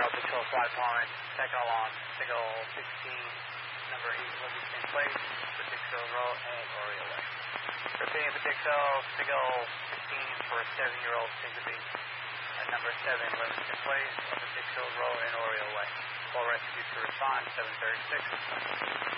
Patrol 5 Palmer, Echo on Signal 16, number 8 Livingston Place, Petixo Road, and Oriole Way. Repeating Petixo, Signal 16 for a 7-year-old Signal at number 7 Livingston Place, Petixo Road, and Oriole Way. Call rescue to respond, 736.